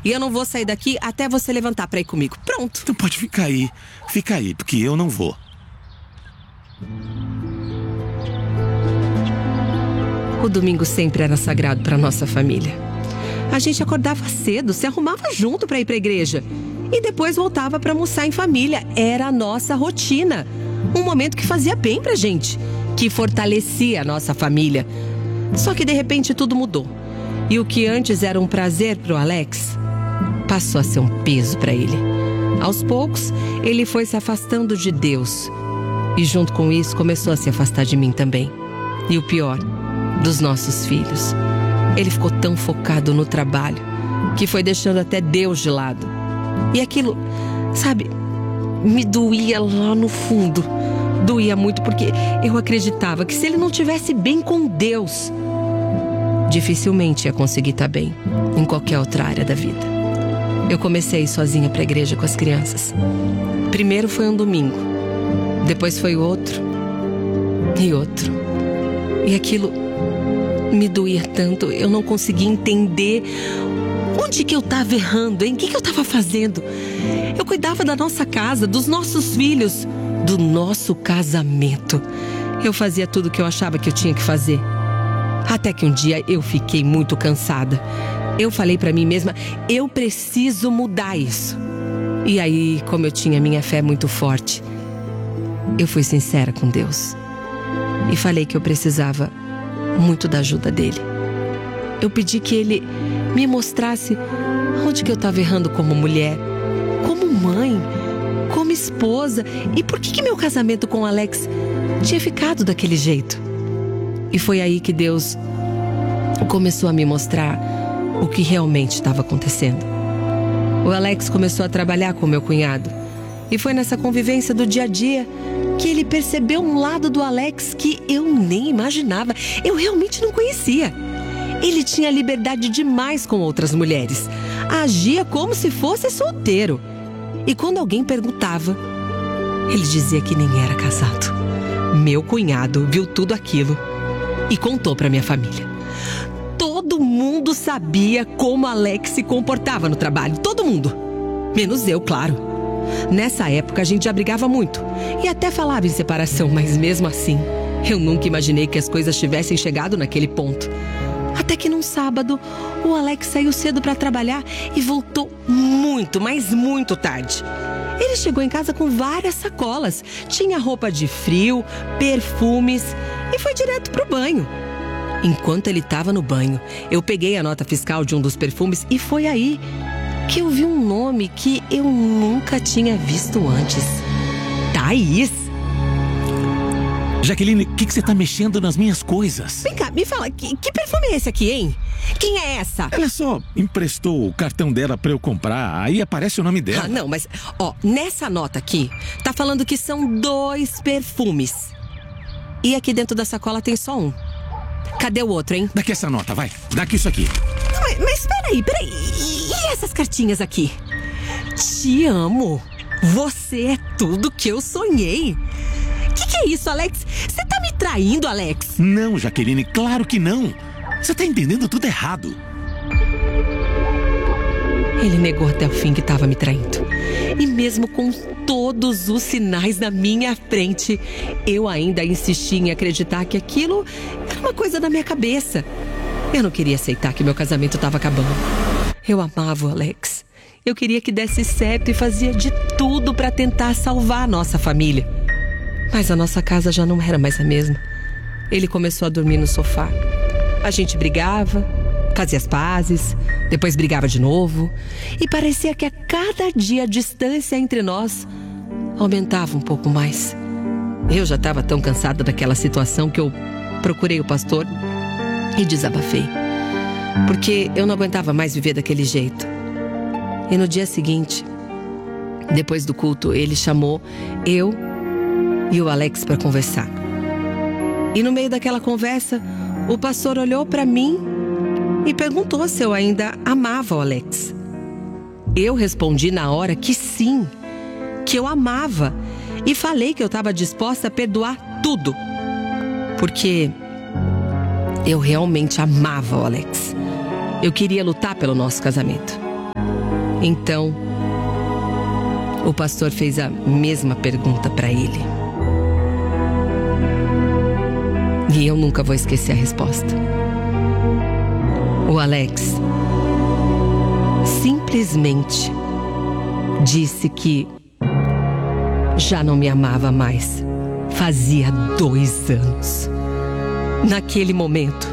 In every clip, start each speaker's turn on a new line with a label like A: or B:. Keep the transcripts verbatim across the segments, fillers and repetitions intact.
A: E eu não vou sair daqui até você levantar pra ir comigo. Pronto.
B: Então pode ficar aí. Fica aí, porque eu não vou.
A: O domingo sempre era sagrado pra nossa família. A gente acordava cedo, se arrumava junto pra ir pra igreja. E depois voltava pra almoçar em família. Era a nossa rotina. Um momento que fazia bem pra gente, que fortalecia a nossa família. Só que de repente tudo mudou. E o que antes era um prazer pro Alex, passou a ser um peso pra ele. Aos poucos, ele foi se afastando de Deus. E junto com isso, começou a se afastar de mim também. E o pior, dos nossos filhos. Ele ficou tão focado no trabalho, que foi deixando até Deus de lado. E aquilo, sabe, me doía lá no fundo. Doía muito porque eu acreditava que se ele não estivesse bem com Deus, dificilmente ia conseguir estar bem em qualquer outra área da vida. Eu comecei a ir sozinha para a igreja com as crianças. Primeiro foi um domingo, depois foi outro e outro. E aquilo me doía tanto, eu não conseguia entender onde que eu estava errando, hein? O que que eu estava fazendo? Eu cuidava da nossa casa, dos nossos filhos, do nosso casamento. Eu fazia tudo o que eu achava que eu tinha que fazer. Até que um dia eu fiquei muito cansada. Eu falei pra mim mesma, eu preciso mudar isso. E aí, como eu tinha minha fé muito forte, eu fui sincera com Deus. E falei que eu precisava muito da ajuda dele. Eu pedi que ele me mostrasse onde que eu estava errando como mulher, como mãe, como esposa, e por que que meu casamento com o Alex tinha ficado daquele jeito. E foi aí que Deus começou a me mostrar o que realmente estava acontecendo. O Alex começou a trabalhar com meu cunhado, e foi nessa convivência do dia a dia que ele percebeu um lado do Alex que eu nem imaginava, eu realmente não conhecia. Ele tinha liberdade demais com outras mulheres, agia como se fosse solteiro. E quando alguém perguntava, ele dizia que nem era casado. Meu cunhado viu tudo aquilo e contou pra minha família. Todo mundo sabia como Alex se comportava no trabalho, todo mundo. Menos eu, claro. Nessa época a gente já brigava muito e até falava em separação, mas mesmo assim, eu nunca imaginei que as coisas tivessem chegado naquele ponto. Até que num sábado, o Alex saiu cedo para trabalhar e voltou muito, mas muito tarde. Ele chegou em casa com várias sacolas, tinha roupa de frio, perfumes e foi direto pro banho. Enquanto ele estava no banho, eu peguei a nota fiscal de um dos perfumes e foi aí que eu vi um nome que eu nunca tinha visto antes. Thaís.
B: Jaqueline, o que, que você tá mexendo nas minhas coisas?
A: Vem cá, me fala, que, que perfume é esse aqui, hein? Quem é essa?
B: Ela só emprestou o cartão dela pra eu comprar, aí aparece o nome dela.
A: Ah, não, mas, ó, nessa nota aqui, tá falando que são dois perfumes. E aqui dentro da sacola tem só um. Cadê o outro, hein?
B: Daqui essa nota, vai. Daqui isso aqui.
A: Mas, mas peraí, peraí. E, e essas cartinhas aqui? Te amo. Você é tudo que eu sonhei. Que que é isso, Alex? Você tá me traindo, Alex?
B: Não, Jaqueline, claro que não. Você tá entendendo tudo errado.
A: Ele negou até o fim que tava me traindo. E mesmo com todos os sinais na minha frente, eu ainda insisti em acreditar que aquilo era uma coisa da minha cabeça. Eu não queria aceitar que meu casamento tava acabando. Eu amava o Alex. Eu queria que desse certo e fazia de tudo pra tentar salvar a nossa família. Mas a nossa casa já não era mais a mesma. Ele começou a dormir no sofá. A gente brigava, fazia as pazes, depois brigava de novo. E parecia que a cada dia a distância entre nós aumentava um pouco mais. Eu já estava tão cansada daquela situação que eu procurei o pastor e desabafei. Porque eu não aguentava mais viver daquele jeito. E no dia seguinte, depois do culto, ele chamou eu e o Alex para conversar. E no meio daquela conversa, o pastor olhou para mim e perguntou se eu ainda amava o Alex. Eu respondi na hora que sim, que eu amava, e falei que eu estava disposta a perdoar tudo, porque eu realmente amava o Alex. Eu queria lutar pelo nosso casamento. Então, o pastor fez a mesma pergunta para ele. E eu nunca vou esquecer a resposta. O Alex simplesmente disse que já não me amava mais. Fazia dois anos. Naquele momento,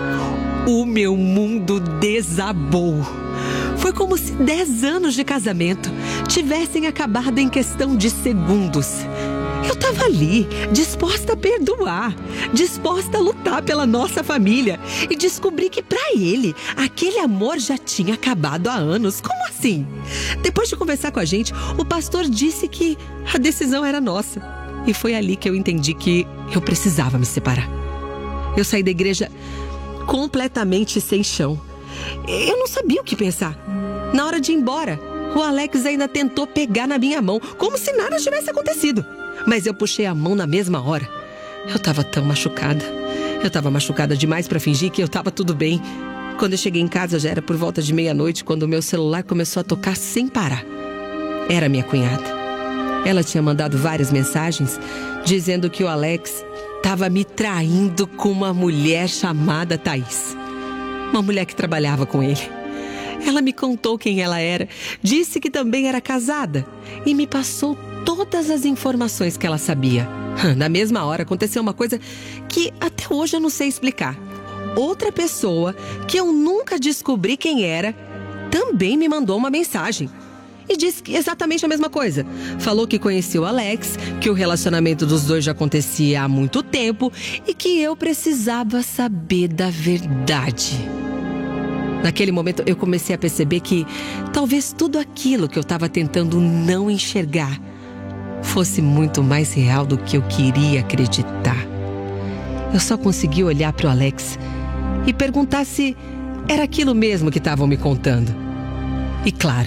A: o meu mundo desabou. Foi como se dez anos de casamento tivessem acabado em questão de segundos. Eu estava ali, disposta a perdoar, disposta a lutar pela nossa família e descobri que para ele, aquele amor já tinha acabado há anos. Como assim? Depois de conversar com a gente, o pastor disse que a decisão era nossa. E foi ali que eu entendi que eu precisava me separar. Eu saí da igreja completamente sem chão. Eu não sabia o que pensar. Na hora de ir embora, o Alex ainda tentou pegar na minha mão, como se nada tivesse acontecido. Mas eu puxei a mão na mesma hora. Eu tava tão machucada. Eu tava machucada demais pra fingir que eu tava tudo bem. Quando eu cheguei em casa já era por volta de meia-noite, quando o meu celular começou a tocar sem parar. Era minha cunhada. Ela tinha mandado várias mensagens dizendo que o Alex tava me traindo com uma mulher chamada Thaís. Uma mulher que trabalhava com ele. Ela me contou quem ela era, disse que também era casada e me passou todas as informações que ela sabia. Na mesma hora aconteceu uma coisa que até hoje eu não sei explicar. Outra pessoa, que eu nunca descobri quem era, também me mandou uma mensagem. E disse exatamente a mesma coisa. Falou que conhecia o Alex, que o relacionamento dos dois já acontecia há muito tempo e que eu precisava saber da verdade. Naquele momento eu comecei a perceber que talvez tudo aquilo que eu estava tentando não enxergar fosse muito mais real do que eu queria acreditar. Eu só consegui olhar para o Alex e perguntar se era aquilo mesmo que estavam me contando. E claro,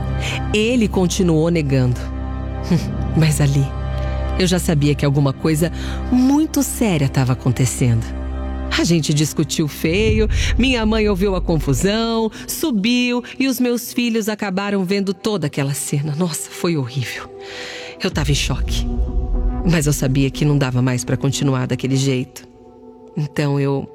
A: ele continuou negando. Mas ali, eu já sabia que alguma coisa muito séria estava acontecendo. A gente discutiu feio, minha mãe ouviu a confusão, subiu e os meus filhos acabaram vendo toda aquela cena. Nossa, foi horrível. Eu estava em choque. Mas eu sabia que não dava mais para continuar daquele jeito. Então eu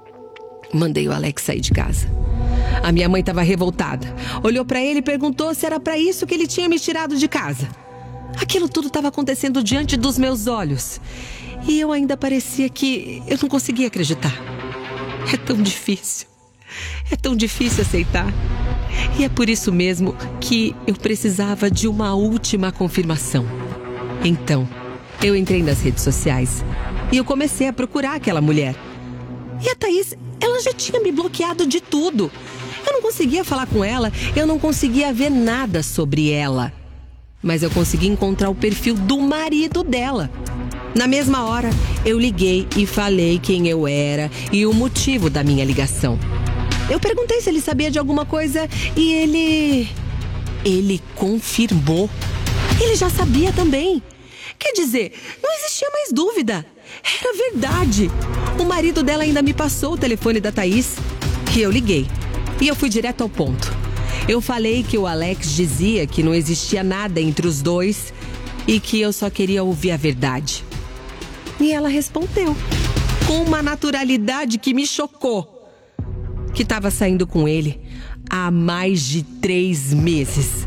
A: mandei o Alex sair de casa. A minha mãe estava revoltada. Olhou para ele e perguntou se era para isso que ele tinha me tirado de casa. Aquilo tudo estava acontecendo diante dos meus olhos. E eu ainda parecia que eu não conseguia acreditar. É tão difícil. É tão difícil aceitar. E é por isso mesmo que eu precisava de uma última confirmação. Então, eu entrei nas redes sociais e eu comecei a procurar aquela mulher. E a Thaís, ela já tinha me bloqueado de tudo. Eu não conseguia falar com ela, eu não conseguia ver nada sobre ela. Mas eu consegui encontrar o perfil do marido dela. Na mesma hora, eu liguei e falei quem eu era e o motivo da minha ligação. Eu perguntei se ele sabia de alguma coisa e ele... Ele confirmou. Ele já sabia também. Quer dizer, não existia mais dúvida. Era verdade. O marido dela ainda me passou o telefone da Thaís. E eu liguei. E eu fui direto ao ponto. Eu falei que o Alex dizia que não existia nada entre os dois e que eu só queria ouvir a verdade. E ela respondeu, com uma naturalidade que me chocou, que estava saindo com ele há mais de três meses.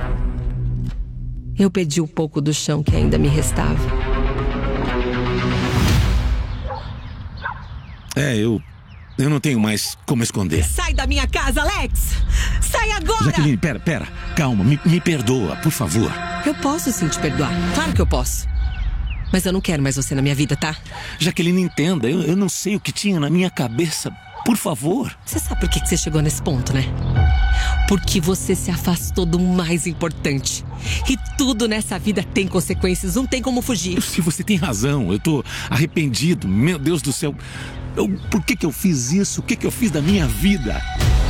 A: Eu pedi um pouco do chão que ainda me restava.
B: É, eu... Eu não tenho mais como esconder.
A: Sai da minha casa, Alex! Sai agora!
B: Jaqueline, pera, pera. Calma, me, me perdoa, por favor.
A: Eu posso sim te perdoar. Claro que eu posso. Mas eu não quero mais você na minha vida, tá?
B: Jaqueline, entenda. Eu, eu não sei o que tinha na minha cabeça. Por favor.
A: Você sabe por que que você chegou nesse ponto, né? Porque você se afastou do mais importante. E tudo nessa vida tem consequências. Não tem como fugir.
B: Se você tem razão, eu tô arrependido. Meu Deus do céu. Eu, por que que eu fiz isso? O que que eu fiz da minha vida?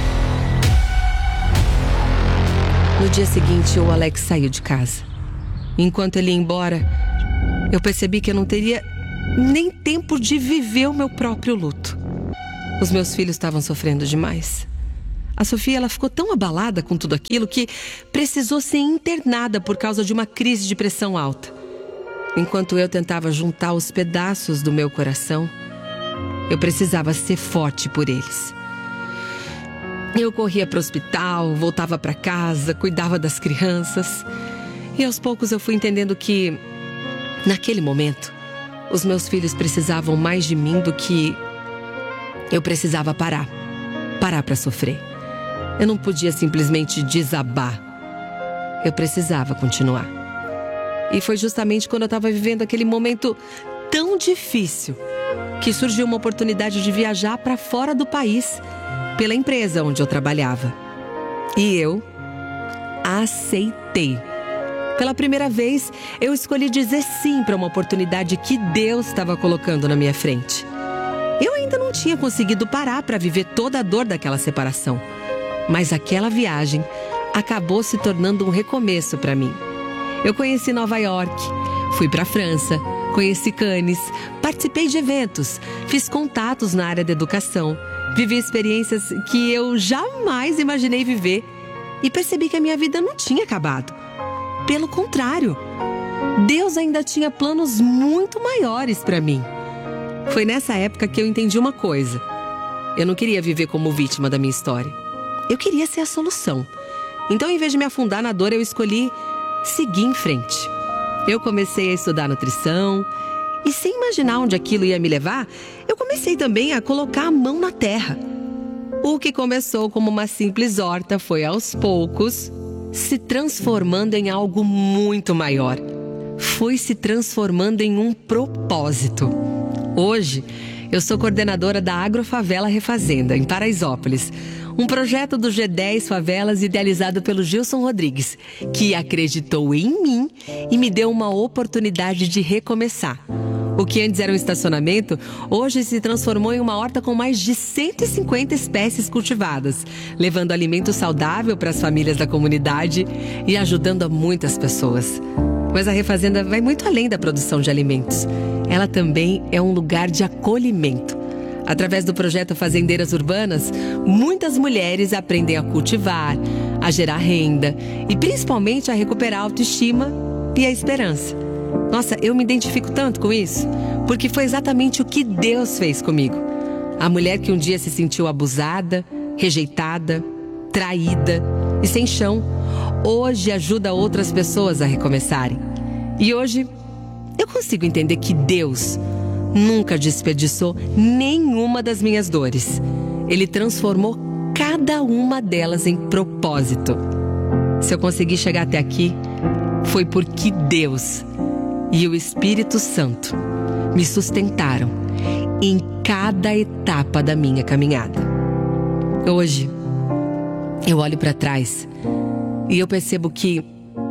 A: No dia seguinte, o Alex saiu de casa. Enquanto ele ia embora, eu percebi que eu não teria nem tempo de viver o meu próprio luto. Os meus filhos estavam sofrendo demais. A Sofia, ela ficou tão abalada com tudo aquilo que precisou ser internada por causa de uma crise de pressão alta. Enquanto eu tentava juntar os pedaços do meu coração, eu precisava ser forte por eles. Eu corria para o hospital, voltava para casa, cuidava das crianças. E aos poucos eu fui entendendo que, naquele momento, os meus filhos precisavam mais de mim do que eu precisava parar. Parar para sofrer. Eu não podia simplesmente desabar. Eu precisava continuar. E foi justamente quando eu estava vivendo aquele momento tão difícil que surgiu uma oportunidade de viajar para fora do país pela empresa onde eu trabalhava. E eu aceitei. Pela primeira vez, eu escolhi dizer sim para uma oportunidade que Deus estava colocando na minha frente. Eu ainda não tinha conseguido parar para viver toda a dor daquela separação. Mas aquela viagem acabou se tornando um recomeço para mim. Eu conheci Nova York, fui para a França, conheci Cannes, participei de eventos, fiz contatos na área da educação, vivi experiências que eu jamais imaginei viver e percebi que a minha vida não tinha acabado. Pelo contrário, Deus ainda tinha planos muito maiores para mim. Foi nessa época que eu entendi uma coisa. Eu não queria viver como vítima da minha história. Eu queria ser a solução. Então, em vez de me afundar na dor, eu escolhi seguir em frente. Eu comecei a estudar nutrição e, sem imaginar onde aquilo ia me levar, eu comecei também a colocar a mão na terra. O que começou como uma simples horta foi, aos poucos, se transformando em algo muito maior. Foi se transformando em um propósito. Hoje, eu sou coordenadora da Agrofavela Refazenda, em Paraisópolis, um projeto do G dez Favelas idealizado pelo Gilson Rodrigues, que acreditou em mim e me deu uma oportunidade de recomeçar. O que antes era um estacionamento, hoje se transformou em uma horta com mais de cento e cinquenta espécies cultivadas, levando alimento saudável para as famílias da comunidade e ajudando a muitas pessoas. Mas a Refazenda vai muito além da produção de alimentos. Ela também é um lugar de acolhimento. Através do projeto Fazendeiras Urbanas, muitas mulheres aprendem a cultivar, a gerar renda e principalmente a recuperar a autoestima e a esperança. Nossa, eu me identifico tanto com isso, porque foi exatamente o que Deus fez comigo. A mulher que um dia se sentiu abusada, rejeitada, traída e sem chão, hoje ajuda outras pessoas a recomeçarem. E hoje eu consigo entender que Deus nunca desperdiçou nenhuma das minhas dores. Ele transformou cada uma delas em propósito. Se eu consegui chegar até aqui, foi porque Deus e o Espírito Santo me sustentaram em cada etapa da minha caminhada. Hoje, eu olho para trás e eu percebo que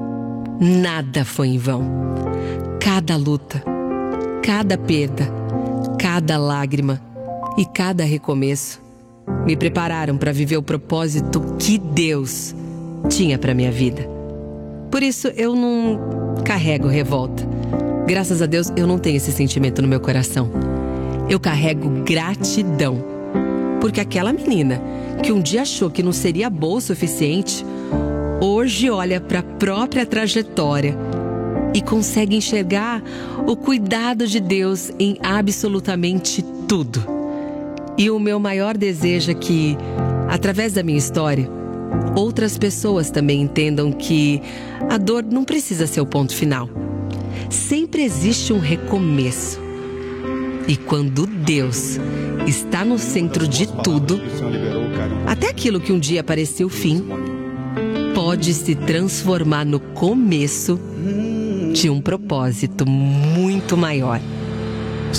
A: nada foi em vão. Cada luta, cada perda, cada lágrima e cada recomeço me prepararam para viver o propósito que Deus tinha para minha vida. Por isso eu não carrego revolta. Graças a Deus eu não tenho esse sentimento no meu coração. Eu carrego gratidão, porque aquela menina que um dia achou que não seria boa o suficiente, hoje olha para a própria trajetória e consegue enxergar o cuidado de Deus em absolutamente tudo. E o meu maior desejo é que, através da minha história, outras pessoas também entendam que a dor não precisa ser o ponto final. Sempre existe um recomeço. E quando Deus está no centro de tudo, até aquilo que um dia parecia o fim, pode se transformar no começo de um propósito muito maior.